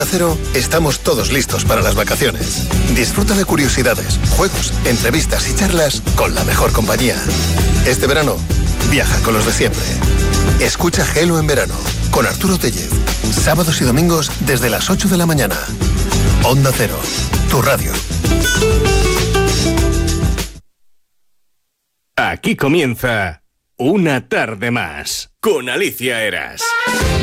Cero, estamos todos listos para las vacaciones. Disfruta de curiosidades, juegos, entrevistas y charlas con la mejor compañía. Este verano, viaja con los de siempre. Escucha Gelo en verano, con Arturo Tellez. Sábados y domingos desde las 8 de la mañana. Onda Cero, tu radio. Aquí comienza Una tarde más con Alicia Eras.